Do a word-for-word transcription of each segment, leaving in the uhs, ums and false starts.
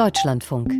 Deutschlandfunk.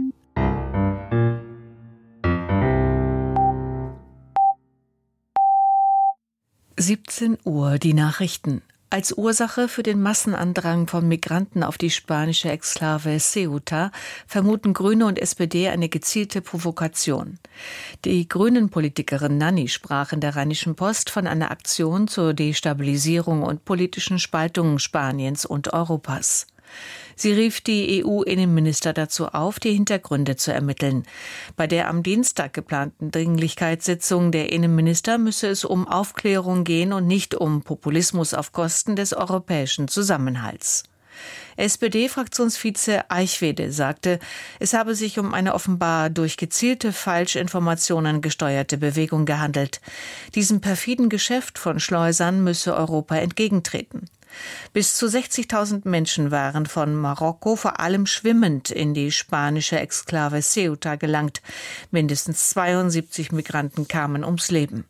siebzehn Uhr, die Nachrichten. Als Ursache für den Massenandrang von Migranten auf die spanische Exklave Ceuta vermuten Grüne und S P D eine gezielte Provokation. Die Grünen-Politikerin Nanni sprach in der Rheinischen Post von einer Aktion zur Destabilisierung und politischen Spaltung Spaniens und Europas. Sie rief die E U-Innenminister dazu auf, die Hintergründe zu ermitteln. Bei der am Dienstag geplanten Dringlichkeitssitzung der Innenminister müsse es um Aufklärung gehen und nicht um Populismus auf Kosten des europäischen Zusammenhalts. S P D-Fraktionsvize Eichwede sagte, es habe sich um eine offenbar durch gezielte Falschinformationen gesteuerte Bewegung gehandelt. Diesem perfiden Geschäft von Schleusern müsse Europa entgegentreten. Bis zu sechzigtausend Menschen waren von Marokko vor allem schwimmend in die spanische Exklave Ceuta gelangt. Mindestens zweiundsiebzig Migranten kamen ums Leben.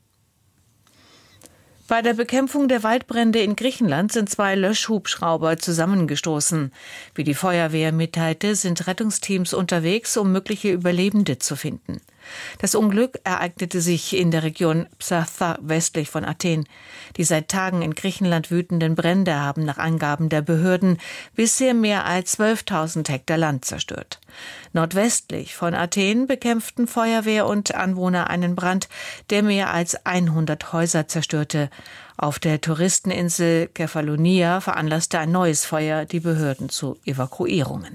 Bei der Bekämpfung der Waldbrände in Griechenland sind zwei Löschhubschrauber zusammengestoßen. Wie die Feuerwehr mitteilte, sind Rettungsteams unterwegs, um mögliche Überlebende zu finden. Das Unglück ereignete sich in der Region Psatha westlich von Athen. Die seit Tagen in Griechenland wütenden Brände haben nach Angaben der Behörden bisher mehr als zwölftausend Hektar Land zerstört. Nordwestlich von Athen bekämpften Feuerwehr und Anwohner einen Brand, der mehr als hundert Häuser zerstörte. Auf der Touristeninsel Kefalonia veranlasste ein neues Feuer die Behörden zu Evakuierungen.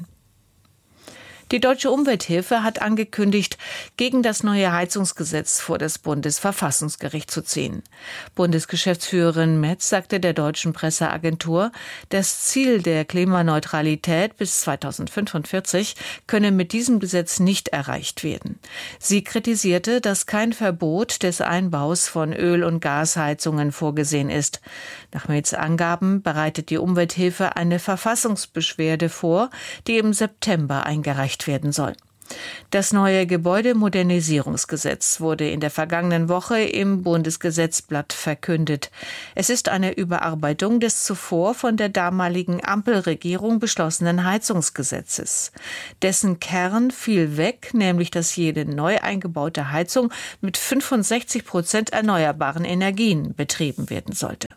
Die Deutsche Umwelthilfe hat angekündigt, gegen das neue Heizungsgesetz vor das Bundesverfassungsgericht zu ziehen. Bundesgeschäftsführerin Metz sagte der deutschen Presseagentur, das Ziel der Klimaneutralität bis zweitausendfünfundvierzig könne mit diesem Gesetz nicht erreicht werden. Sie kritisierte, dass kein Verbot des Einbaus von Öl- und Gasheizungen vorgesehen ist. Nach Metz' Angaben bereitet die Umwelthilfe eine Verfassungsbeschwerde vor, die im September eingereicht werden soll. Das neue Gebäudemodernisierungsgesetz wurde in der vergangenen Woche im Bundesgesetzblatt verkündet. Es ist eine Überarbeitung des zuvor von der damaligen Ampelregierung beschlossenen Heizungsgesetzes. Dessen Kern fiel weg, nämlich dass jede neu eingebaute Heizung mit fünfundsechzig Prozent erneuerbaren Energien betrieben werden sollte.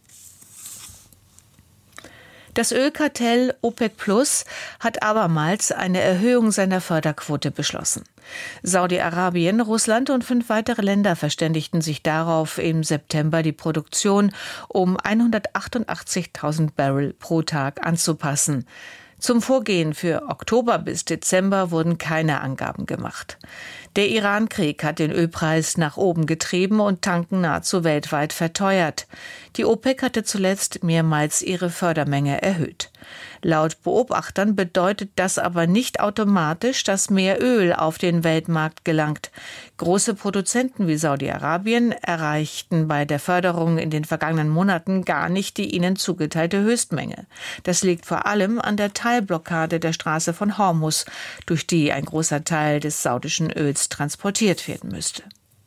Das Ölkartell OPEC Plus hat abermals eine Erhöhung seiner Förderquote beschlossen. Saudi-Arabien, Russland und fünf weitere Länder verständigten sich darauf, im September die Produktion um hundertachtundachtzigtausend Barrel pro Tag anzupassen. Zum Vorgehen für Oktober bis Dezember wurden keine Angaben gemacht. Der Iran-Krieg hat den Ölpreis nach oben getrieben und Tanken nahezu weltweit verteuert. Die OPEC hatte zuletzt mehrmals ihre Fördermenge erhöht. Laut Beobachtern bedeutet das aber nicht automatisch, dass mehr Öl auf den Weltmarkt gelangt. Große Produzenten wie Saudi-Arabien erreichten bei der Förderung in den vergangenen Monaten gar nicht die ihnen zugeteilte Höchstmenge. Das liegt vor allem an der Teilblockade der Straße von Hormuz, durch die ein großer Teil des saudischen Öls transportiert werden müsste.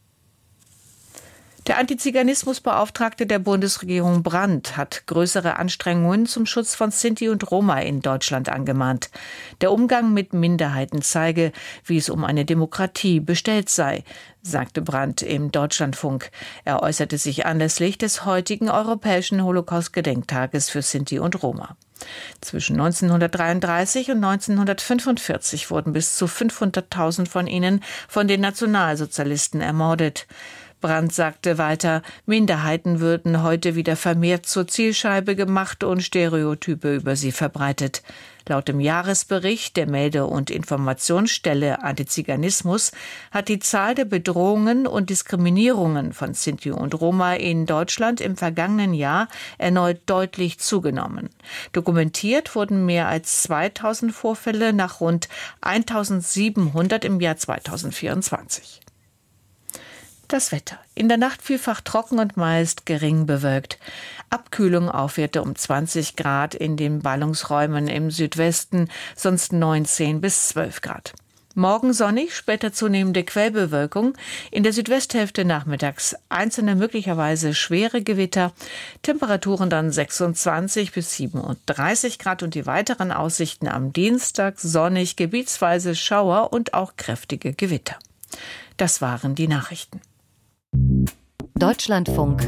Der Antiziganismusbeauftragte der Bundesregierung Brandt hat größere Anstrengungen zum Schutz von Sinti und Roma in Deutschland angemahnt. Der Umgang mit Minderheiten zeige, wie es um eine Demokratie bestellt sei, sagte Brandt im Deutschlandfunk. Er äußerte sich anlässlich des heutigen Europäischen Holocaust-Gedenktages für Sinti und Roma. Zwischen neunzehnhundertdreiunddreißig und neunzehnhundertfünfundvierzig wurden bis zu fünfhunderttausend von ihnen von den Nationalsozialisten ermordet. Brandt sagte weiter, Minderheiten würden heute wieder vermehrt zur Zielscheibe gemacht und Stereotype über sie verbreitet. Laut dem Jahresbericht der Melde- und Informationsstelle Antiziganismus hat die Zahl der Bedrohungen und Diskriminierungen von Sinti und Roma in Deutschland im vergangenen Jahr erneut deutlich zugenommen. Dokumentiert wurden mehr als zweitausend Vorfälle nach rund eintausendsiebenhundert im Jahr zweitausendvierundzwanzig. Das Wetter. In der Nacht vielfach trocken und meist gering bewölkt. Abkühlung Aufwerte um zwanzig Grad in den Ballungsräumen im Südwesten, sonst neunzehn bis zwölf Grad. Morgen sonnig, später zunehmende Quellbewölkung. In der Südwesthälfte nachmittags einzelne möglicherweise schwere Gewitter. Temperaturen dann sechsundzwanzig bis siebenunddreißig Grad und die weiteren Aussichten am Dienstag sonnig, gebietsweise Schauer und auch kräftige Gewitter. Das waren die Nachrichten. Deutschlandfunk.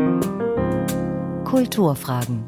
Kulturfragen.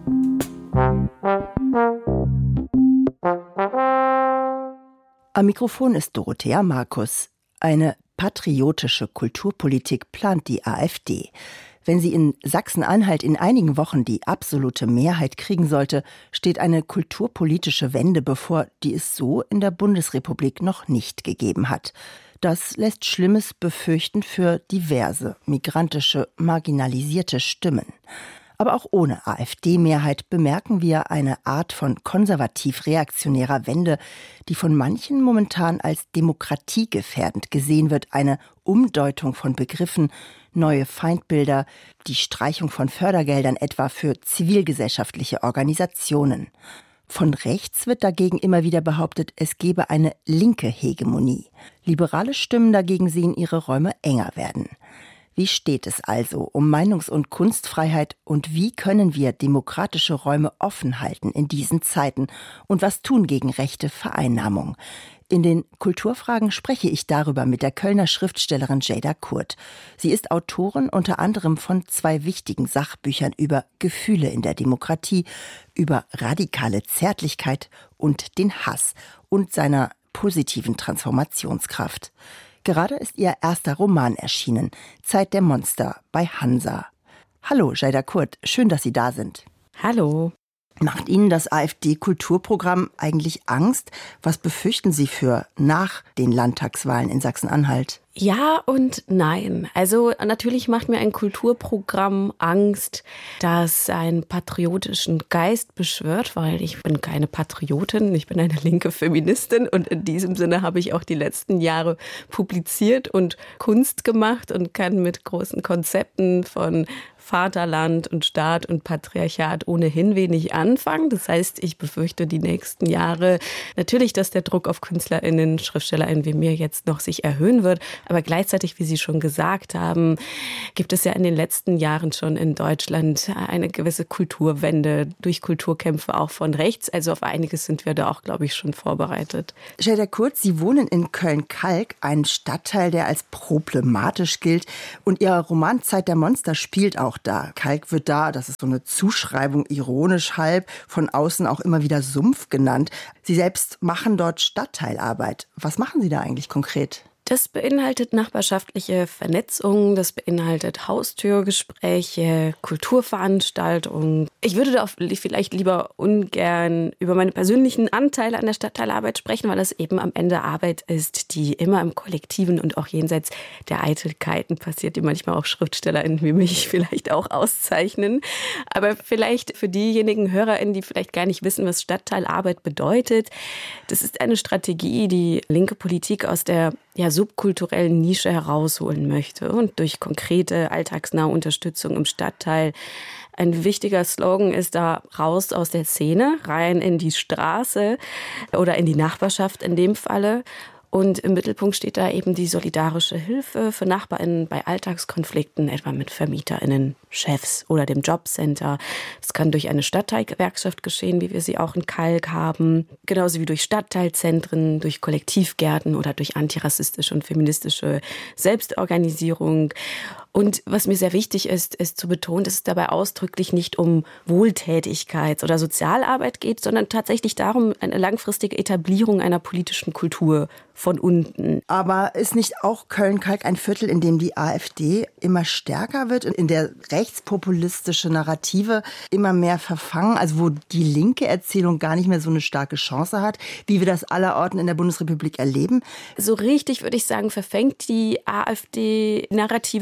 Am Mikrofon ist Dorothea Markus. Eine patriotische Kulturpolitik plant die AfD. Wenn sie in Sachsen-Anhalt in einigen Wochen die absolute Mehrheit kriegen sollte, steht eine kulturpolitische Wende bevor, die es so in der Bundesrepublik noch nicht gegeben hat. Das lässt Schlimmes befürchten für diverse, migrantische, marginalisierte Stimmen. Aber auch ohne AfD-Mehrheit bemerken wir eine Art von konservativ-reaktionärer Wende, die von manchen momentan als demokratiegefährdend gesehen wird, eine Umdeutung von Begriffen, neue Feindbilder, die Streichung von Fördergeldern etwa für zivilgesellschaftliche Organisationen. Von rechts wird dagegen immer wieder behauptet, es gebe eine linke Hegemonie. Liberale Stimmen dagegen sehen ihre Räume enger werden. Wie steht es also um Meinungs- und Kunstfreiheit und wie können wir demokratische Räume offen halten in diesen Zeiten und was tun gegen rechte Vereinnahmung? In den Kulturfragen spreche ich darüber mit der Kölner Schriftstellerin Jada Kurt. Sie ist Autorin unter anderem von zwei wichtigen Sachbüchern über Gefühle in der Demokratie, über radikale Zärtlichkeit und den Hass und seiner positiven Transformationskraft. Gerade ist ihr erster Roman erschienen, Zeit der Monster bei Hansa. Hallo, Jada Kurt, schön, dass Sie da sind. Hallo. Macht Ihnen das AfD-Kulturprogramm eigentlich Angst? Was befürchten Sie für nach den Landtagswahlen in Sachsen-Anhalt? Ja und nein. Also natürlich macht mir ein Kulturprogramm Angst, das einen patriotischen Geist beschwört, weil ich bin keine Patriotin, ich bin eine linke Feministin und in diesem Sinne habe ich auch die letzten Jahre publiziert und Kunst gemacht und kann mit großen Konzepten von Vaterland und Staat und Patriarchat ohnehin wenig anfangen. Das heißt, ich befürchte die nächsten Jahre natürlich, dass der Druck auf KünstlerInnen, SchriftstellerInnen wie mir jetzt noch sich erhöhen wird. Aber gleichzeitig, wie Sie schon gesagt haben, gibt es ja in den letzten Jahren schon in Deutschland eine gewisse Kulturwende durch Kulturkämpfe auch von rechts. Also auf einiges sind wir da auch, glaube ich, schon vorbereitet. Jada Kurt, Sie wohnen in Köln-Kalk, ein Stadtteil, der als problematisch gilt. Und Ihr Roman Zeit der Monster spielt auch da. Kalk wird da, das ist so eine Zuschreibung, ironisch halb, von außen auch immer wieder Sumpf genannt. Sie selbst machen dort Stadtteilarbeit. Was machen Sie da eigentlich konkret? Das beinhaltet nachbarschaftliche Vernetzung, das beinhaltet Haustürgespräche, Kulturveranstaltungen. Ich würde da vielleicht lieber ungern über meine persönlichen Anteile an der Stadtteilarbeit sprechen, weil das eben am Ende Arbeit ist, die immer im Kollektiven und auch jenseits der Eitelkeiten passiert, die manchmal auch SchriftstellerInnen wie mich vielleicht auch auszeichnen. Aber vielleicht für diejenigen HörerInnen, die vielleicht gar nicht wissen, was Stadtteilarbeit bedeutet, das ist eine Strategie, die linke Politik aus der ja, subkulturellen Nische herausholen möchte und durch konkrete, alltagsnahe Unterstützung im Stadtteil. Ein wichtiger Slogan ist da raus aus der Szene, rein in die Straße oder in die Nachbarschaft in dem Falle. Und im Mittelpunkt steht da eben die solidarische Hilfe für NachbarInnen bei Alltagskonflikten, etwa mit VermieterInnen, Chefs oder dem Jobcenter. Das kann durch eine Stadtteilgewerkschaft geschehen, wie wir sie auch in Kalk haben. Genauso wie durch Stadtteilzentren, durch Kollektivgärten oder durch antirassistische und feministische Selbstorganisierung. Und was mir sehr wichtig ist, ist zu betonen, dass es dabei ausdrücklich nicht um Wohltätigkeit oder Sozialarbeit geht, sondern tatsächlich darum, eine langfristige Etablierung einer politischen Kultur von unten. Aber ist nicht auch Köln-Kalk ein Viertel, in dem die AfD immer stärker wird und in der rechtspopulistische Narrative immer mehr verfangen, also wo die linke Erzählung gar nicht mehr so eine starke Chance hat, wie wir das allerorten in der Bundesrepublik erleben? So richtig, würde ich sagen, verfängt die AfD-Narrative in Kalk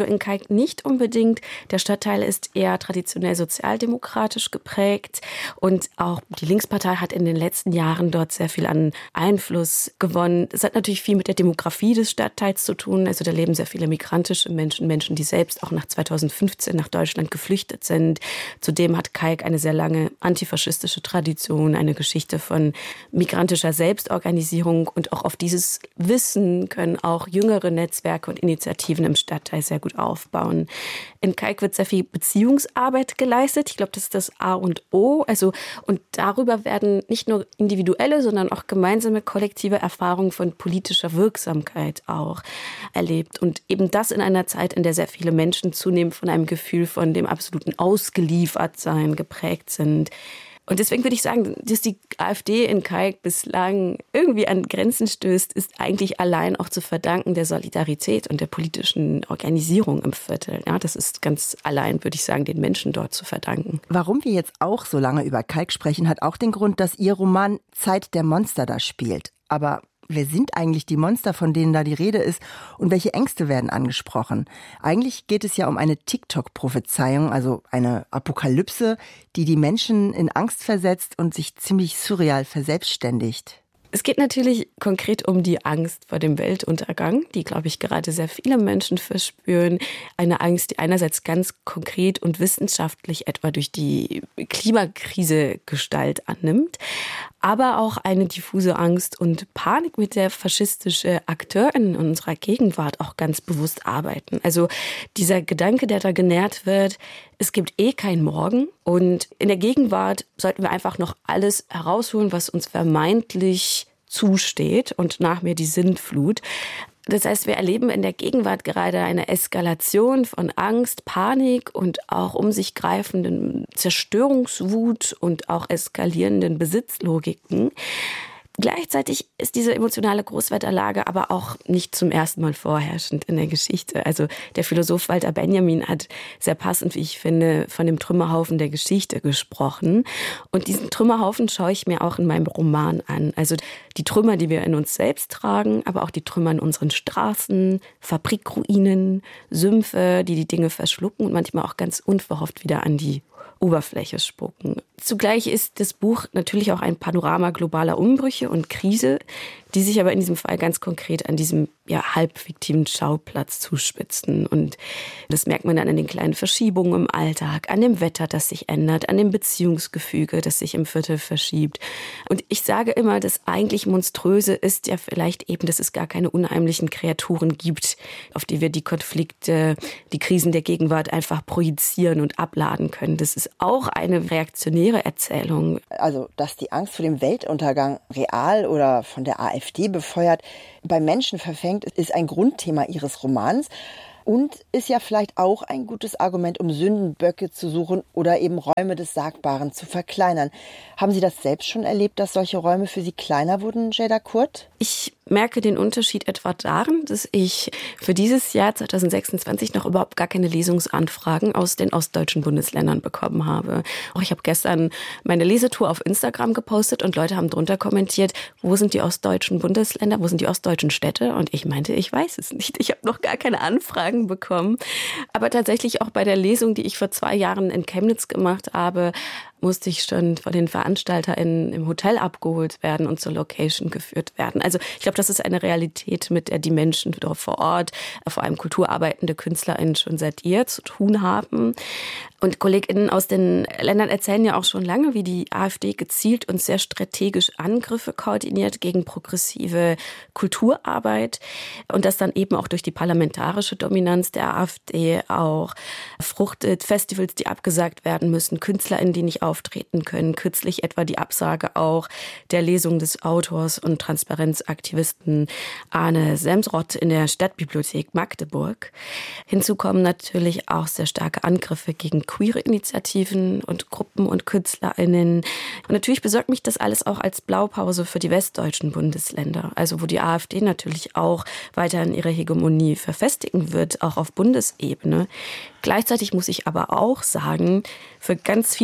Kalk nicht unbedingt. Der Stadtteil ist eher traditionell sozialdemokratisch geprägt und auch die Linkspartei hat in den letzten Jahren dort sehr viel an Einfluss gewonnen. Es hat natürlich viel mit der Demografie des Stadtteils zu tun. Also da leben sehr viele migrantische Menschen, Menschen, die selbst auch nach zweitausendfünfzehn nach Deutschland geflüchtet sind. Zudem hat Kalk eine sehr lange antifaschistische Tradition, eine Geschichte von migrantischer Selbstorganisierung und auch auf dieses Wissen können auch jüngere Netzwerke und Initiativen im Stadtteil sehr gut aufbauen. In Kalk wird sehr viel Beziehungsarbeit geleistet. Ich glaube, das ist das A und O. Also, und darüber werden nicht nur individuelle, sondern auch gemeinsame kollektive Erfahrungen von politischer Wirksamkeit auch erlebt. Und eben das in einer Zeit, in der sehr viele Menschen zunehmend von einem Gefühl von dem absoluten Ausgeliefertsein geprägt sind. Und deswegen würde ich sagen, dass die AfD in Kalk bislang irgendwie an Grenzen stößt, ist eigentlich allein auch zu verdanken der Solidarität und der politischen Organisierung im Viertel. Ja, das ist ganz allein, würde ich sagen, den Menschen dort zu verdanken. Warum wir jetzt auch so lange über Kalk sprechen, hat auch den Grund, dass Ihr Roman Zeit der Monster da spielt. Aber wer sind eigentlich die Monster, von denen da die Rede ist und welche Ängste werden angesprochen? Eigentlich geht es ja um eine TikTok-Prophezeiung, also eine Apokalypse, die die Menschen in Angst versetzt und sich ziemlich surreal verselbstständigt. Es geht natürlich konkret um die Angst vor dem Weltuntergang, die, glaube ich, gerade sehr viele Menschen verspüren. Eine Angst, die einerseits ganz konkret und wissenschaftlich etwa durch die Klimakrise Gestalt annimmt, aber auch eine diffuse Angst und Panik, mit der faschistische Akteure in unserer Gegenwart auch ganz bewusst arbeiten. Also dieser Gedanke, der da genährt wird, es gibt eh kein Morgen und in der Gegenwart sollten wir einfach noch alles herausholen, was uns vermeintlich zusteht und nach mir die Sintflut. Das heißt, wir erleben in der Gegenwart gerade eine Eskalation von Angst, Panik und auch um sich greifenden Zerstörungswut und auch eskalierenden Besitzlogiken. Gleichzeitig ist diese emotionale Großwetterlage aber auch nicht zum ersten Mal vorherrschend in der Geschichte. Also der Philosoph Walter Benjamin hat sehr passend, wie ich finde, von dem Trümmerhaufen der Geschichte gesprochen. Und diesen Trümmerhaufen schaue ich mir auch in meinem Roman an. Also die Trümmer, die wir in uns selbst tragen, aber auch die Trümmer in unseren Straßen, Fabrikruinen, Sümpfe, die die Dinge verschlucken und manchmal auch ganz unverhofft wieder an die Oberfläche spucken. Zugleich ist das Buch natürlich auch ein Panorama globaler Umbrüche und Krise, die sich aber in diesem Fall ganz konkret an diesem ja, halbfiktiven Schauplatz zuspitzen. Und das merkt man dann an den kleinen Verschiebungen im Alltag, an dem Wetter, das sich ändert, an dem Beziehungsgefüge, das sich im Viertel verschiebt. Und ich sage immer, das eigentlich Monströse ist ja vielleicht eben, dass es gar keine unheimlichen Kreaturen gibt, auf die wir die Konflikte, die Krisen der Gegenwart einfach projizieren und abladen können. Das ist auch eine reaktionäre Erzählung. Also, dass die Angst vor dem Weltuntergang real oder von der AfD befeuert bei Menschen verfängt, ist ein Grundthema Ihres Romans und ist ja vielleicht auch ein gutes Argument, um Sündenböcke zu suchen oder eben Räume des Sagbaren zu verkleinern. Haben Sie das selbst schon erlebt, dass solche Räume für Sie kleiner wurden, Ceyda Kurt? Ich merke den Unterschied etwa darin, dass ich für dieses Jahr zwanzig sechsundzwanzig noch überhaupt gar keine Lesungsanfragen aus den ostdeutschen Bundesländern bekommen habe. Auch ich habe gestern meine Lesetour auf Instagram gepostet und Leute haben drunter kommentiert, wo sind die ostdeutschen Bundesländer, wo sind die ostdeutschen Städte? Und ich meinte, ich weiß es nicht. Ich habe noch gar keine Anfragen bekommen. Aber tatsächlich auch bei der Lesung, die ich vor zwei Jahren in Chemnitz gemacht habe, musste ich schon von den VeranstalterInnen im Hotel abgeholt werden und zur Location geführt werden. Also ich glaube, das ist eine Realität, mit der die Menschen dort vor Ort, vor allem kulturarbeitende KünstlerInnen schon seit ihr zu tun haben. Und KollegInnen aus den Ländern erzählen ja auch schon lange, wie die AfD gezielt und sehr strategisch Angriffe koordiniert gegen progressive Kulturarbeit und das dann eben auch durch die parlamentarische Dominanz der AfD auch fruchtet. Festivals, die abgesagt werden müssen, KünstlerInnen, die nicht auftreten können. Kürzlich etwa die Absage auch der Lesung des Autors und Transparenzaktivisten Arne Semsrott in der Stadtbibliothek Magdeburg. Hinzu kommen natürlich auch sehr starke Angriffe gegen queere Initiativen und Gruppen und KünstlerInnen. Und natürlich besorgt mich das alles auch als Blaupause für die westdeutschen Bundesländer, also wo die AfD natürlich auch weiterhin ihre Hegemonie verfestigen wird, auch auf Bundesebene. Gleichzeitig muss ich aber auch sagen, für ganz vieles, was gerade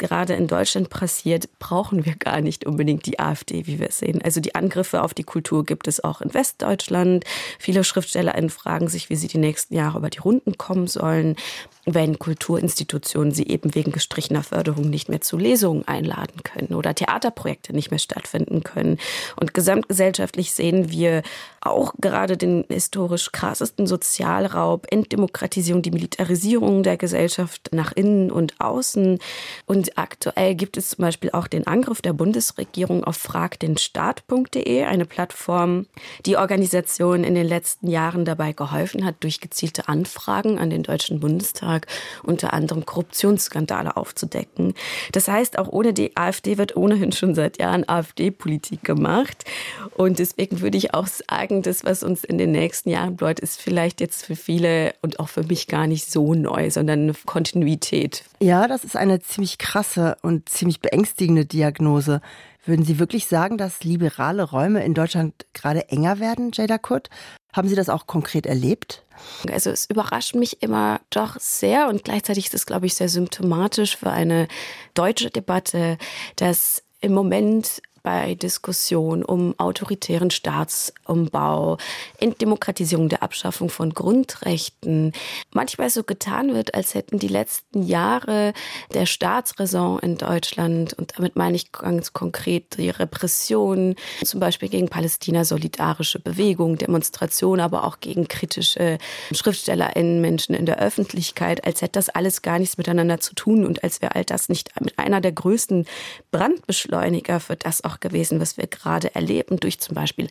gerade in Deutschland passiert, brauchen wir gar nicht unbedingt die AfD, wie wir sehen. Also die Angriffe auf die Kultur gibt es auch in Westdeutschland. Viele SchriftstellerInnen fragen sich, wie sie die nächsten Jahre über die Runden kommen sollen, wenn Kulturinstitutionen sie eben wegen gestrichener Förderung nicht mehr zu Lesungen einladen können oder Theaterprojekte nicht mehr stattfinden können. Und gesamtgesellschaftlich sehen wir auch gerade den historisch krassesten Sozialraub, Entdemokratisierung, die Militarisierung der Gesellschaft nach innen und außen. Und aktuell gibt es zum Beispiel auch den Angriff der Bundesregierung auf frag den staat punkt de, eine Plattform, die Organisationen in den letzten Jahren dabei geholfen hat, durch gezielte Anfragen an den Deutschen Bundestag unter anderem Korruptionsskandale aufzudecken. Das heißt, auch ohne die AfD wird ohnehin schon seit Jahren AfD-Politik gemacht. Und deswegen würde ich auch sagen, das, was uns in den nächsten Jahren bedeutet, ist vielleicht jetzt für viele und auch für mich gar nicht so neu, sondern eine Kontinuität. Ja, das ist eine ziemlich krasse und ziemlich beängstigende Diagnose. Würden Sie wirklich sagen, dass liberale Räume in Deutschland gerade enger werden, Jada Kut? Haben Sie das auch konkret erlebt? Also es überrascht mich immer doch sehr und gleichzeitig ist es, glaube ich, sehr symptomatisch für eine deutsche Debatte, dass im Moment bei Diskussionen um autoritären Staatsumbau, Entdemokratisierung, der Abschaffung von Grundrechten, manchmal so getan wird, als hätten die letzten Jahre der Staatsräson in Deutschland, und damit meine ich ganz konkret die Repression, zum Beispiel gegen Palästina, solidarische Bewegung, Demonstrationen, aber auch gegen kritische SchriftstellerInnen, Menschen in der Öffentlichkeit, als hätte das alles gar nichts miteinander zu tun und als wäre all das nicht mit einer der größten Brandbeschleuniger für das auch gewesen, was wir gerade erleben, durch zum Beispiel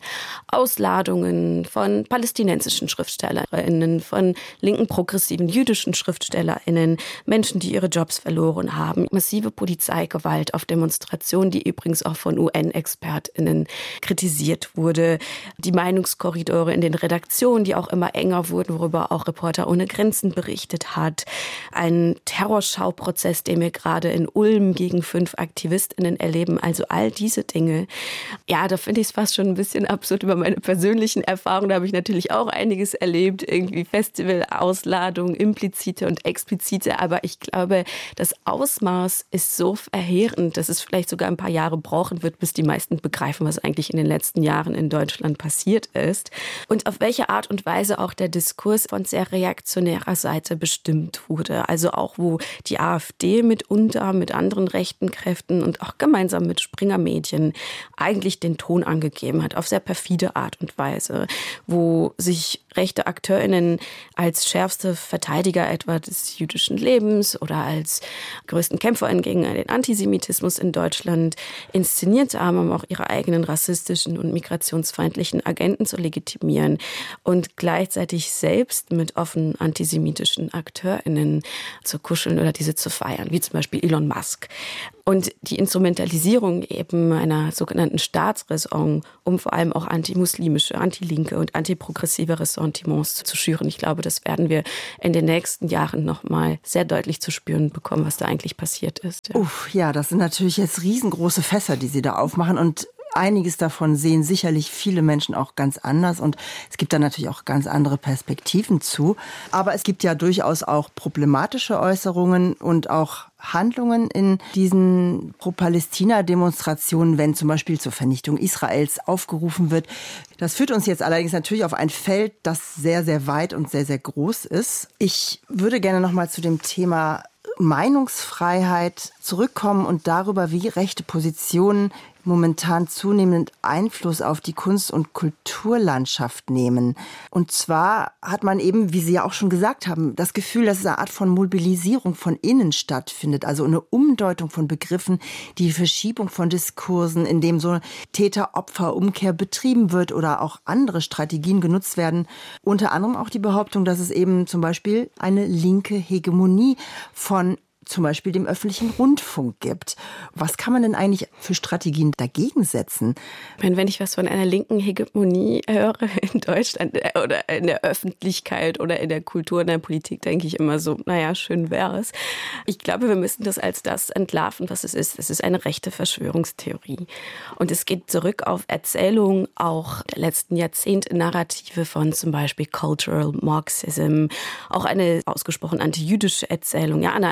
Ausladungen von palästinensischen SchriftstellerInnen, von linken, progressiven jüdischen SchriftstellerInnen, Menschen, die ihre Jobs verloren haben, massive Polizeigewalt auf Demonstrationen, die übrigens auch von U N-ExpertInnen kritisiert wurde, die Meinungskorridore in den Redaktionen, die auch immer enger wurden, worüber auch Reporter ohne Grenzen berichtet hat, ein Terrorschauprozess, den wir gerade in Ulm gegen fünf AktivistInnen erleben, also all diese Dinge. Ja, da finde ich es fast schon ein bisschen absurd über meine persönlichen Erfahrungen. Da habe ich natürlich auch einiges erlebt, irgendwie Festival-Ausladungen, implizite und explizite. Aber ich glaube, das Ausmaß ist so verheerend, dass es vielleicht sogar ein paar Jahre brauchen wird, bis die meisten begreifen, was eigentlich in den letzten Jahren in Deutschland passiert ist. Und auf welche Art und Weise auch der Diskurs von sehr reaktionärer Seite bestimmt wurde. Also auch, wo die AfD mitunter mit anderen rechten Kräften und auch gemeinsam mit Springer-Medien eigentlich den Ton angegeben hat, auf sehr perfide Art und Weise, wo sich rechte AkteurInnen als schärfste Verteidiger etwa des jüdischen Lebens oder als größten KämpferInnen gegen den Antisemitismus in Deutschland inszeniert haben, um auch ihre eigenen rassistischen und migrationsfeindlichen Agenten zu legitimieren und gleichzeitig selbst mit offen antisemitischen AkteurInnen zu kuscheln oder diese zu feiern, wie zum Beispiel Elon Musk. Und die Instrumentalisierung eben einer sogenannten Staatsräson, um vor allem auch antimuslimische, antilinke und antiprogressive Ressentiments zu schüren. Ich glaube, das werden wir in den nächsten Jahren noch mal sehr deutlich zu spüren bekommen, was da eigentlich passiert ist. Ja. Uff, ja, das sind natürlich jetzt riesengroße Fässer, die Sie da aufmachen, und einiges davon sehen sicherlich viele Menschen auch ganz anders, und es gibt da natürlich auch ganz andere Perspektiven zu. Aber es gibt ja durchaus auch problematische Äußerungen und auch Handlungen in diesen Pro-Palästina-Demonstrationen, wenn zum Beispiel zur Vernichtung Israels aufgerufen wird. Das führt uns jetzt allerdings natürlich auf ein Feld, das sehr, sehr weit und sehr, sehr groß ist. Ich würde gerne noch mal zu dem Thema Meinungsfreiheit zurückkommen und darüber, wie rechte Positionen momentan zunehmend Einfluss auf die Kunst- und Kulturlandschaft nehmen. Und zwar hat man eben, wie Sie ja auch schon gesagt haben, das Gefühl, dass es eine Art von Mobilisierung von innen stattfindet, also eine Umdeutung von Begriffen, die Verschiebung von Diskursen, in dem so Täter-Opfer-Umkehr betrieben wird oder auch andere Strategien genutzt werden. Unter anderem auch die Behauptung, dass es eben zum Beispiel eine linke Hegemonie von zum Beispiel dem öffentlichen Rundfunk gibt. Was kann man denn eigentlich für Strategien dagegen setzen? Wenn ich was von einer linken Hegemonie höre in Deutschland oder in der Öffentlichkeit oder in der Kultur, in der Politik, denke ich immer so, naja, schön wäre es. Ich glaube, wir müssen das als das entlarven, was es ist. Es ist eine rechte Verschwörungstheorie. Und es geht zurück auf Erzählungen auch der letzten Jahrzehnte, Narrative von zum Beispiel Cultural Marxism, auch eine ausgesprochen antijüdische Erzählung, ja, einer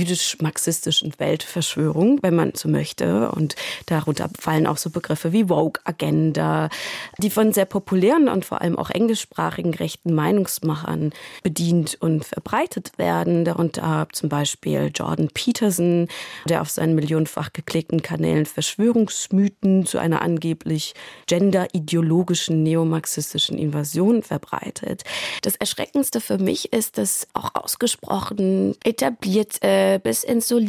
jüdisch-marxistischen Weltverschwörung, wenn man so möchte. Und darunter fallen auch so Begriffe wie Woke-Agenda, die von sehr populären und vor allem auch englischsprachigen rechten Meinungsmachern bedient und verbreitet werden. Darunter zum Beispiel Jordan Peterson, der auf seinen millionenfach geklickten Kanälen Verschwörungsmythen zu einer angeblich genderideologischen neomarxistischen Invasion verbreitet. Das Erschreckendste für mich ist, dass auch ausgesprochen etabliert äh, bis ins so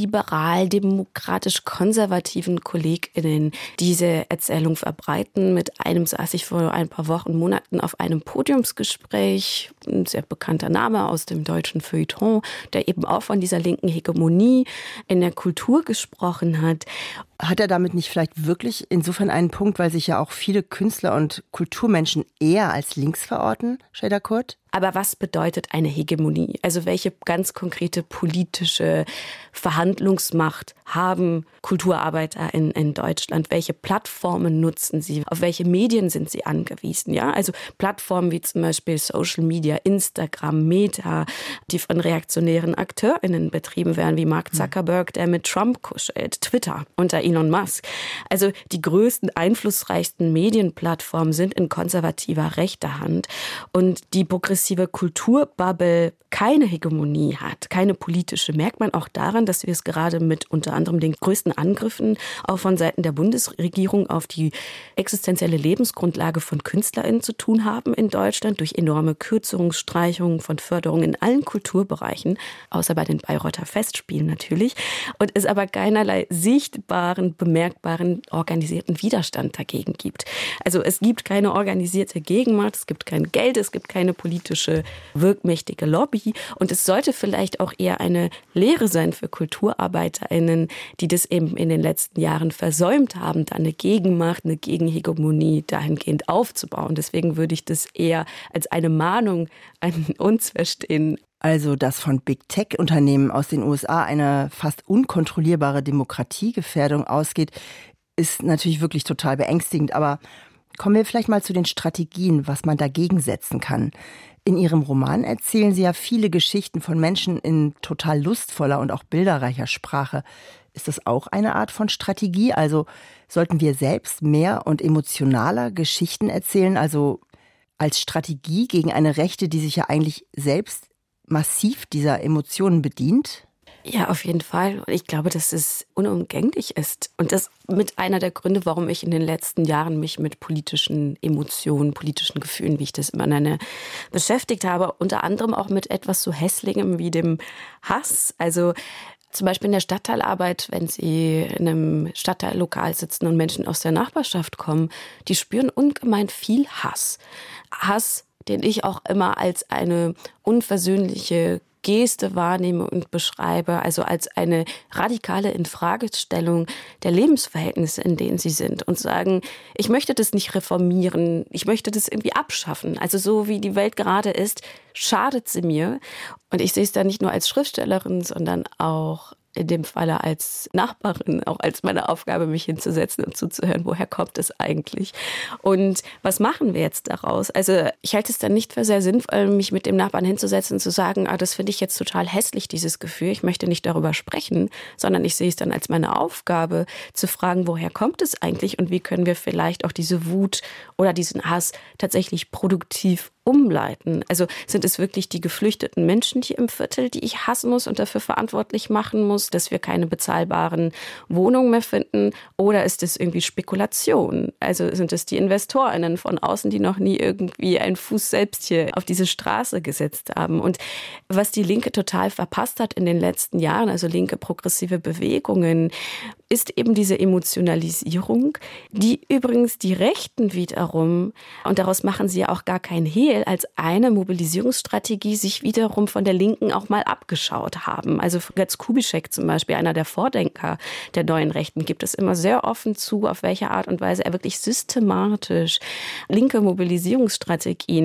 liberal-demokratisch-konservativen KollegInnen diese Erzählung verbreiten. Mit einem saß ich vor ein paar Wochen, Monaten auf einem Podiumsgespräch, ein sehr bekannter Name aus dem deutschen Feuilleton, der eben auch von dieser linken Hegemonie in der Kultur gesprochen hat. Hat er damit nicht vielleicht wirklich insofern einen Punkt, weil sich ja auch viele Künstler und Kulturmenschen eher als links verorten, Şeyda Kurt? Aber was bedeutet eine Hegemonie? Also welche ganz konkrete politische Verhandlungsmacht haben Kulturarbeiter in, in Deutschland? Welche Plattformen nutzen sie? Auf welche Medien sind sie angewiesen? Ja, also Plattformen wie zum Beispiel Social Media, Instagram, Meta, die von reaktionären AkteurInnen betrieben werden, wie Mark Zuckerberg, der mit Trump kuschelt, Twitter unter Elon Musk. Also die größten, einflussreichsten Medienplattformen sind in konservativer rechter Hand und die progressive Kulturbubble keine Hegemonie hat, keine politische, merkt man auch daran, dass wir es gerade mit unter anderem den größten Angriffen auch von Seiten der Bundesregierung auf die existenzielle Lebensgrundlage von KünstlerInnen zu tun haben in Deutschland durch enorme Kürzungen, Streichungen von Förderungen in allen Kulturbereichen, außer bei den Bayreuther Festspielen natürlich, und es aber keinerlei sichtbaren, bemerkbaren, organisierten Widerstand dagegen gibt. Also es gibt keine organisierte Gegenmacht, es gibt kein Geld, es gibt keine politische, wirkmächtige Lobby. Und es sollte vielleicht auch eher eine Lehre sein für KulturarbeiterInnen, die das eben in den letzten Jahren versäumt haben, da eine Gegenmacht, eine Gegenhegemonie dahingehend aufzubauen. Deswegen würde ich das eher als eine Mahnung an uns verstehen. Also, dass von Big Tech-Unternehmen aus den U S A eine fast unkontrollierbare Demokratiegefährdung ausgeht, ist natürlich wirklich total beängstigend. Aber kommen wir vielleicht mal zu den Strategien, was man dagegen setzen kann. In Ihrem Roman erzählen Sie ja viele Geschichten von Menschen in total lustvoller und auch bilderreicher Sprache. Ist das auch eine Art von Strategie? Also sollten wir selbst mehr und emotionaler Geschichten erzählen, also als Strategie gegen eine Rechte, die sich ja eigentlich selbst massiv dieser Emotionen bedient? Ja, auf jeden Fall. Und ich glaube, dass es unumgänglich ist. Und das mit einer der Gründe, warum ich in den letzten Jahren mich mit politischen Emotionen, politischen Gefühlen, wie ich das immer nenne, beschäftigt habe. Unter anderem auch mit etwas so Hässlichem wie dem Hass. Also zum Beispiel in der Stadtteilarbeit, wenn Sie in einem Stadtteillokal sitzen und Menschen aus der Nachbarschaft kommen, die spüren ungemein viel Hass. Hass, den ich auch immer als eine unversöhnliche Geste wahrnehme und beschreibe, also als eine radikale Infragestellung der Lebensverhältnisse, in denen sie sind und sagen, ich möchte das nicht reformieren, ich möchte das irgendwie abschaffen. Also so wie die Welt gerade ist, schadet sie mir. Und ich sehe es da nicht nur als Schriftstellerin, sondern auch in dem Falle als Nachbarin, auch als meine Aufgabe, mich hinzusetzen und zuzuhören, woher kommt es eigentlich? Und was machen wir jetzt daraus? Also ich halte es dann nicht für sehr sinnvoll, mich mit dem Nachbarn hinzusetzen und zu sagen, ah, das finde ich jetzt total hässlich, dieses Gefühl, ich möchte nicht darüber sprechen, sondern ich sehe es dann als meine Aufgabe, zu fragen, woher kommt es eigentlich und wie können wir vielleicht auch diese Wut oder diesen Hass tatsächlich produktiv umleiten. Also sind es wirklich die geflüchteten Menschen hier im Viertel, die ich hassen muss und dafür verantwortlich machen muss, dass wir keine bezahlbaren Wohnungen mehr finden? Oder ist es irgendwie Spekulation? Also sind es die InvestorInnen von außen, die noch nie irgendwie einen Fuß selbst hier auf diese Straße gesetzt haben? Und was die Linke total verpasst hat in den letzten Jahren, also linke progressive Bewegungen, ist eben diese Emotionalisierung, die übrigens die Rechten wiederum, und daraus machen sie ja auch gar kein Hehl, als eine Mobilisierungsstrategie sich wiederum von der Linken auch mal abgeschaut haben. Also Götz Kubitschek zum Beispiel, einer der Vordenker der neuen Rechten, gibt es immer sehr offen zu, auf welche Art und Weise er wirklich systematisch linke Mobilisierungsstrategien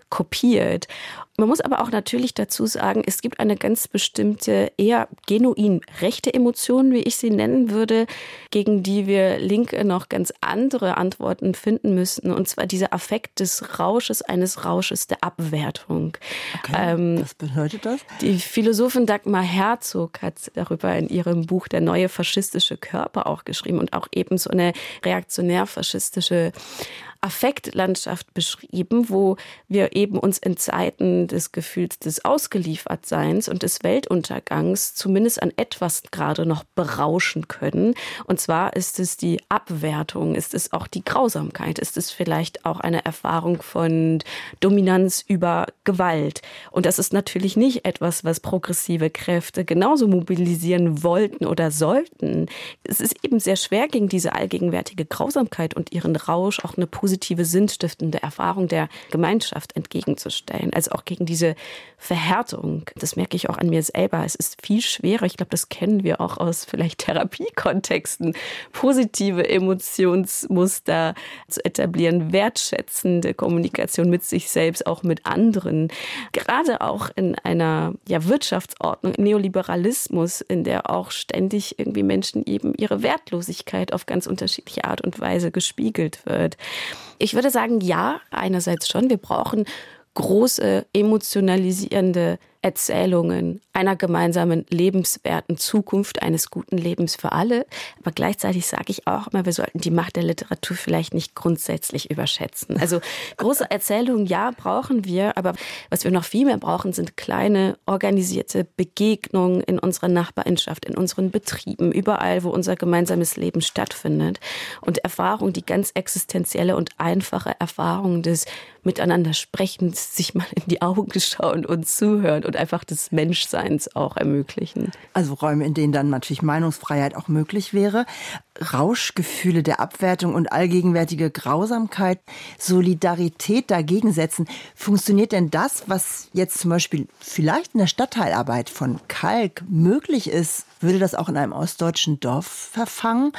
kopiert. Man muss aber auch natürlich dazu sagen, es gibt eine ganz bestimmte, eher genuin rechte Emotion, wie ich sie nennen würde, gegen die wir Linke noch ganz andere Antworten finden müssten. Und zwar dieser Affekt des Rausches, eines Rausches der Abwertung. Okay, ähm, was bedeutet das? Die Philosophin Dagmar Herzog hat darüber in ihrem Buch Der neue faschistische Körper auch geschrieben und auch eben so eine reaktionär-faschistische Affektlandschaft beschrieben, wo wir eben uns in Zeiten des Gefühls des Ausgeliefertseins und des Weltuntergangs zumindest an etwas gerade noch berauschen können. Und zwar ist es die Abwertung, ist es auch die Grausamkeit, ist es vielleicht auch eine Erfahrung von Dominanz über Gewalt. Und das ist natürlich nicht etwas, was progressive Kräfte genauso mobilisieren wollten oder sollten. Es ist eben sehr schwer, gegen diese allgegenwärtige Grausamkeit und ihren Rausch auch eine positive sinnstiftende Erfahrung der Gemeinschaft entgegenzustellen, also auch gegen diese Verhärtung. Das merke ich auch an mir selber. Es ist viel schwerer, ich glaube, das kennen wir auch aus vielleicht Therapiekontexten, positive Emotionsmuster zu etablieren, wertschätzende Kommunikation mit sich selbst, auch mit anderen. Gerade auch in einer ja, Wirtschaftsordnung, Neoliberalismus, in der auch ständig irgendwie Menschen eben ihre Wertlosigkeit auf ganz unterschiedliche Art und Weise gespiegelt wird. Ich würde sagen, ja, einerseits schon. Wir brauchen große emotionalisierende Erzählungen einer gemeinsamen lebenswerten Zukunft, eines guten Lebens für alle. Aber gleichzeitig sage ich auch immer, wir sollten die Macht der Literatur vielleicht nicht grundsätzlich überschätzen. Also große Erzählungen, ja, brauchen wir. Aber was wir noch viel mehr brauchen, sind kleine, organisierte Begegnungen in unserer Nachbarschaft, in unseren Betrieben, überall, wo unser gemeinsames Leben stattfindet. Und Erfahrungen, die ganz existenzielle und einfache Erfahrungen des Miteinander Sprechens, sich mal in die Augen schauen und zuhören und einfach des Menschseins auch ermöglichen. Also Räume, in denen dann natürlich Meinungsfreiheit auch möglich wäre. Rauschgefühle der Abwertung und allgegenwärtige Grausamkeit, Solidarität dagegen setzen. Funktioniert denn das, was jetzt zum Beispiel vielleicht in der Stadtteilarbeit von Kalk möglich ist, würde das auch in einem ostdeutschen Dorf verfangen,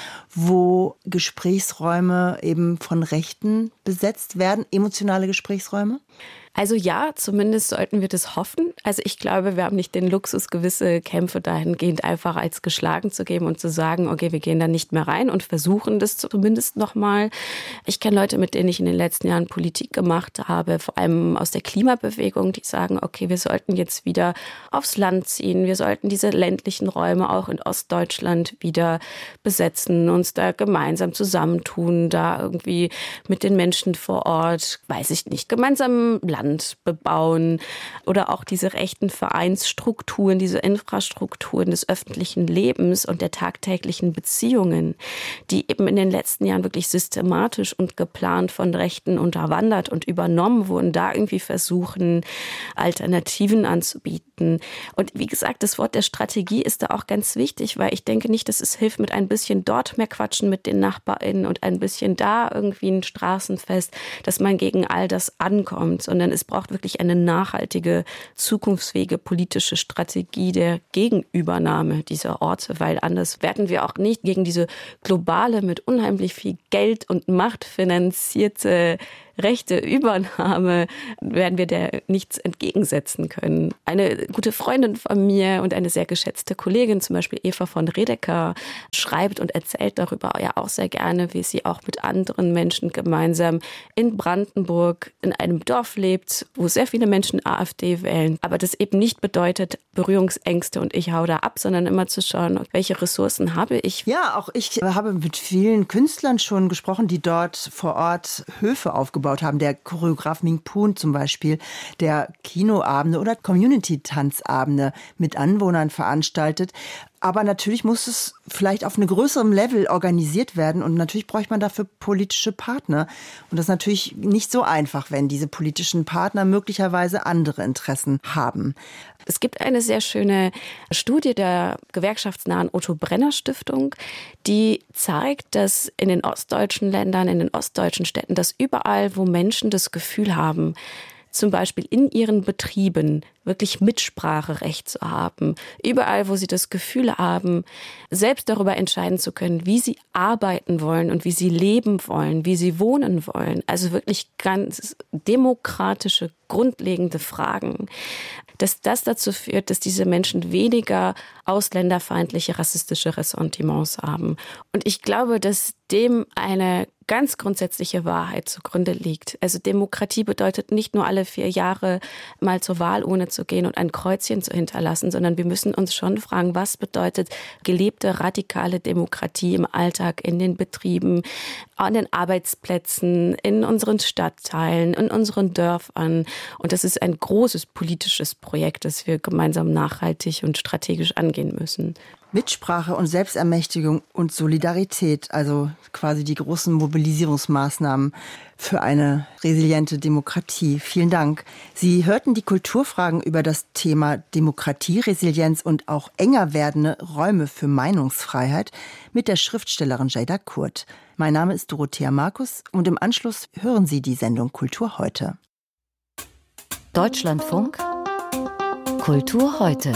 wo Gesprächsräume eben von Rechten besetzt werden, emotionale Gesprächsräume? Also ja, zumindest sollten wir das hoffen. Also ich glaube, wir haben nicht den Luxus, gewisse Kämpfe dahingehend einfach als geschlagen zu geben und zu sagen, okay, wir gehen da nicht mehr rein und versuchen das zumindest nochmal. Ich kenne Leute, mit denen ich in den letzten Jahren Politik gemacht habe, vor allem aus der Klimabewegung, die sagen, okay, wir sollten jetzt wieder aufs Land ziehen, wir sollten diese ländlichen Räume auch in Ostdeutschland wieder besetzen, uns da gemeinsam zusammentun, da irgendwie mit den Menschen vor Ort, weiß ich nicht, gemeinsam Land bebauen oder auch diese rechten Vereinsstrukturen, diese Infrastrukturen des öffentlichen Lebens und der tagtäglichen Beziehungen, die eben in den letzten Jahren wirklich systematisch und geplant von Rechten unterwandert und übernommen wurden, da irgendwie versuchen, Alternativen anzubieten. Und wie gesagt, das Wort der Strategie ist da auch ganz wichtig, weil ich denke nicht, dass es hilft, mit ein bisschen dort mehr quatschen mit den NachbarInnen und ein bisschen da irgendwie ein Straßenfest, dass man gegen all das ankommt, sondern es braucht wirklich eine nachhaltige, zukunftsfähige politische Strategie der Gegenübernahme dieser Orte, weil anders werden wir auch nicht gegen diese globale, mit unheimlich viel Geld und Macht finanzierte rechte Übernahme, werden wir der nichts entgegensetzen können. Eine gute Freundin von mir und eine sehr geschätzte Kollegin, zum Beispiel Eva von Redeker, schreibt und erzählt darüber ja auch sehr gerne, wie sie auch mit anderen Menschen gemeinsam in Brandenburg in einem Dorf lebt, wo sehr viele Menschen AfD wählen. Aber das eben nicht bedeutet Berührungsängste und ich hau da ab, sondern immer zu schauen, welche Ressourcen habe ich. Ja, auch ich habe mit vielen Künstlern schon gesprochen, die dort vor Ort Höfe aufgebaut haben. Der Choreograf Ming Poon zum Beispiel, der Kinoabende oder Community-Tanzabende mit Anwohnern veranstaltet. Aber natürlich muss es vielleicht auf einem größeren Level organisiert werden und natürlich bräuchte man dafür politische Partner. Und das ist natürlich nicht so einfach, wenn diese politischen Partner möglicherweise andere Interessen haben. Es gibt eine sehr schöne Studie der gewerkschaftsnahen Otto-Brenner-Stiftung, die zeigt, dass in den ostdeutschen Ländern, in den ostdeutschen Städten, dass überall, wo Menschen das Gefühl haben, zum Beispiel in ihren Betrieben wirklich Mitspracherecht zu haben, überall, wo sie das Gefühl haben, selbst darüber entscheiden zu können, wie sie arbeiten wollen und wie sie leben wollen, wie sie wohnen wollen. Also wirklich ganz demokratische, grundlegende Fragen. Dass das dazu führt, dass diese Menschen weniger ausländerfeindliche, rassistische Ressentiments haben. Und ich glaube, dass dem eine ganz grundsätzliche Wahrheit zugrunde liegt. Also Demokratie bedeutet nicht nur alle vier Jahre mal zur Wahlurne zu gehen und ein Kreuzchen zu hinterlassen, sondern wir müssen uns schon fragen, was bedeutet gelebte radikale Demokratie im Alltag, in den Betrieben, an den Arbeitsplätzen, in unseren Stadtteilen, in unseren Dörfern. Und das ist ein großes politisches Projekt, das wir gemeinsam nachhaltig und strategisch angehen müssen. Mitsprache und Selbstermächtigung und Solidarität, also quasi die großen Mobilisierungsmaßnahmen für eine resiliente Demokratie. Vielen Dank. Sie hörten die Kulturfragen über das Thema Demokratie, Resilienz und auch enger werdende Räume für Meinungsfreiheit mit der Schriftstellerin Jayda Kurt. Mein Name ist Dorothea Markus und im Anschluss hören Sie die Sendung Kultur heute. Deutschlandfunk Kultur heute.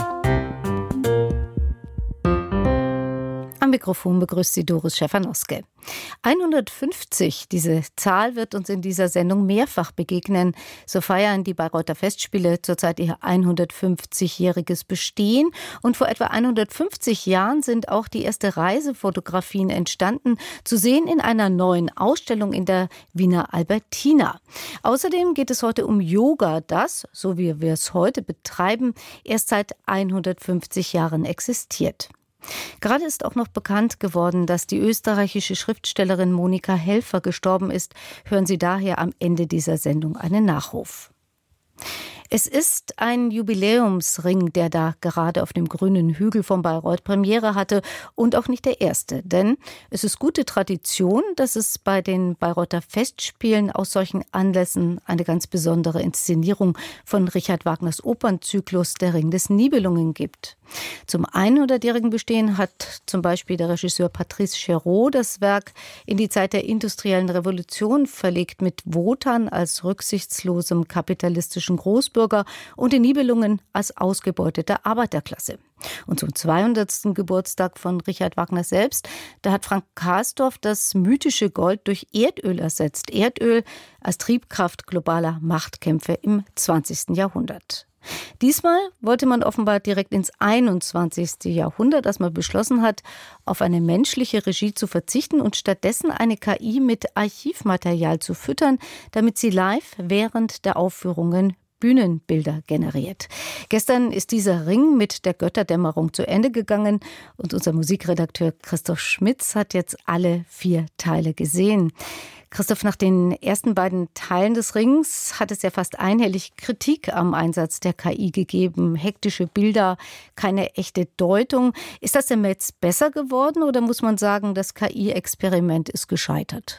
Am Mikrofon begrüßt Sie Doris Schäfer-Noske. hundertfünfzig, diese Zahl wird uns in dieser Sendung mehrfach begegnen. So feiern die Bayreuther Festspiele zurzeit ihr hundertfünfzigjähriges Bestehen. Und vor etwa hundertfünfzig Jahren sind auch die ersten Reisefotografien entstanden, zu sehen in einer neuen Ausstellung in der Wiener Albertina. Außerdem geht es heute um Yoga, das, so wie wir es heute betreiben, erst seit hundertfünfzig Jahren existiert. Gerade ist auch noch bekannt geworden, dass die österreichische Schriftstellerin Monika Helfer gestorben ist. Hören Sie daher am Ende dieser Sendung einen Nachruf. Es ist ein Jubiläumsring, der da gerade auf dem grünen Hügel von Bayreuth Premiere hatte und auch nicht der erste. Denn es ist gute Tradition, dass es bei den Bayreuther Festspielen aus solchen Anlässen eine ganz besondere Inszenierung von Richard Wagners Opernzyklus Der Ring des Nibelungen gibt. Zum hundertjährigen Bestehen hat zum Beispiel der Regisseur Patrice Chéreau das Werk in die Zeit der industriellen Revolution verlegt mit Wotan als rücksichtslosem kapitalistischen Großbürger und den Nibelungen als ausgebeuteter Arbeiterklasse. Und zum zweihundertsten Geburtstag von Richard Wagner selbst, da hat Frank Karsdorf das mythische Gold durch Erdöl ersetzt. Erdöl als Triebkraft globaler Machtkämpfe im zwanzigsten Jahrhundert. Diesmal wollte man offenbar direkt ins einundzwanzigste Jahrhundert, als man beschlossen hat, auf eine menschliche Regie zu verzichten und stattdessen eine K I mit Archivmaterial zu füttern, damit sie live während der Aufführungen Bühnenbilder generiert. Gestern ist dieser Ring mit der Götterdämmerung zu Ende gegangen und unser Musikredakteur Christoph Schmitz hat jetzt alle vier Teile gesehen. Christoph, nach den ersten beiden Teilen des Rings hat es ja fast einhellig Kritik am Einsatz der K I gegeben. Hektische Bilder, keine echte Deutung. Ist das denn jetzt besser geworden oder muss man sagen, das K I-Experiment ist gescheitert?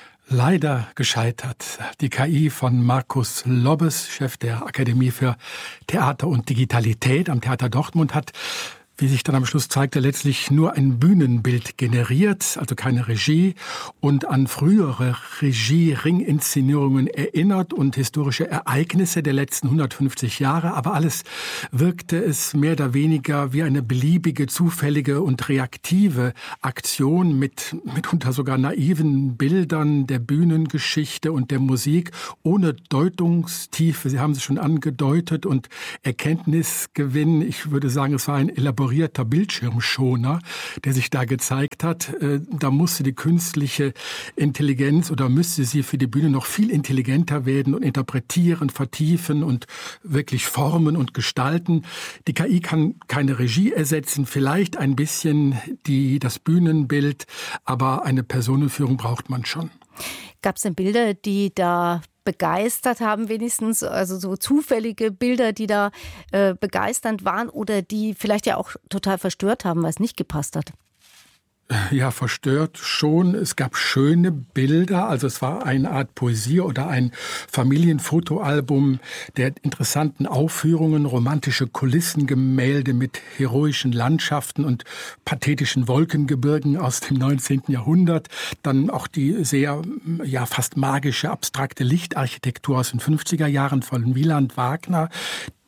Leider gescheitert. Die K I von Markus Lobbes, Chef der Akademie für Theater und Digitalität am Theater Dortmund, hat, wie sich dann am Schluss zeigte, letztlich nur ein Bühnenbild generiert, also keine Regie, und an frühere Regie-Ringinszenierungen erinnert und historische Ereignisse der letzten hundertfünfzig Jahre. Aber alles wirkte es mehr oder weniger wie eine beliebige, zufällige und reaktive Aktion mit mitunter sogar naiven Bildern der Bühnengeschichte und der Musik, ohne Deutungstiefe. Sie haben es schon angedeutet und Erkenntnisgewinn. Ich würde sagen, es war ein elaborierter Bildschirmschoner, der sich da gezeigt hat. Da musste die künstliche Intelligenz oder müsste sie für die Bühne noch viel intelligenter werden und interpretieren, vertiefen und wirklich formen und gestalten. Die K I kann keine Regie ersetzen, vielleicht ein bisschen die, das Bühnenbild, aber eine Personenführung braucht man schon. Gab es denn Bilder, die da begeistert haben, wenigstens, also so zufällige Bilder, die da äh, begeisternd waren oder die vielleicht ja auch total verstört haben, weil es nicht gepasst hat? Ja, verstört schon. Es gab schöne Bilder, also es war eine Art Poesie oder ein Familienfotoalbum der interessanten Aufführungen, romantische Kulissengemälde mit heroischen Landschaften und pathetischen Wolkengebirgen aus dem neunzehnten Jahrhundert. Dann auch die sehr, ja, fast magische, abstrakte Lichtarchitektur aus den fünfziger Jahren von Wieland Wagner.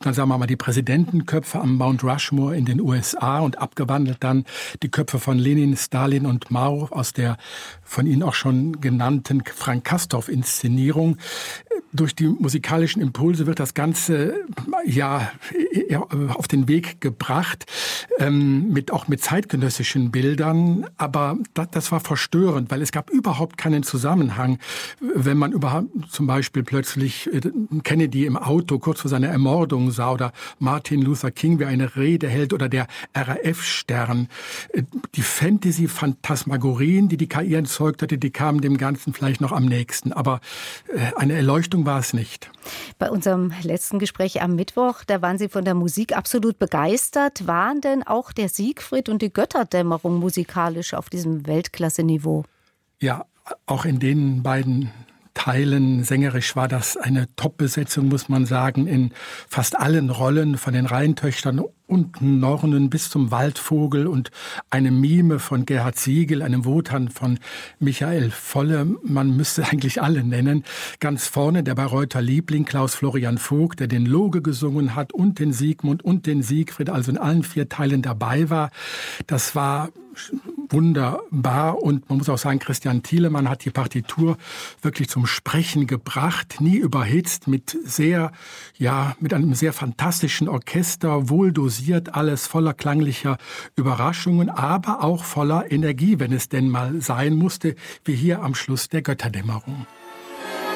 dann sagen wir mal die Präsidentenköpfe am Mount Rushmore in den U S A und abgewandelt dann die Köpfe von Lenin, Stalin und Mao aus der von Ihnen auch schon genannten Frank-Castorf-Inszenierung. Durch die musikalischen Impulse wird das Ganze ja auf den Weg gebracht, ähm, mit, auch mit zeitgenössischen Bildern. Aber das, das war verstörend, weil es gab überhaupt keinen Zusammenhang. Wenn man überhaupt zum Beispiel plötzlich Kennedy im Auto kurz vor seiner Ermordung sah oder Martin Luther King wie eine Rede hält oder der R A F-Stern. Die Fantasy-Phantasmagorien, die die K I erzeugt hatte, die kamen dem Ganzen vielleicht noch am nächsten. Aber eine Erleuchtung war es nicht. Bei unserem letzten Gespräch am Mittwoch, da waren Sie von der Musik absolut begeistert. Waren denn auch der Siegfried und die Götterdämmerung musikalisch auf diesem Weltklasse-Niveau? Ja, auch in den beiden Teilen sängerisch war das eine Top-Besetzung, muss man sagen, in fast allen Rollen, von den Rheintöchtern und Nornen bis zum Waldvogel und eine Mime von Gerhard Siegel, einem Wotan von Michael Volle. Man müsste eigentlich alle nennen. Ganz vorne der Bayreuther Liebling Klaus Florian Vogt, der den Loge gesungen hat und den Siegmund und den Siegfried, also in allen vier Teilen dabei war. Das war wunderbar und man muss auch sagen, Christian Thielemann hat die Partitur wirklich zum Sprechen gebracht, nie überhitzt, mit sehr, ja, mit einem sehr fantastischen Orchester, wohl dosiert, alles voller klanglicher Überraschungen, aber auch voller Energie, wenn es denn mal sein musste, wie hier am Schluss der Götterdämmerung.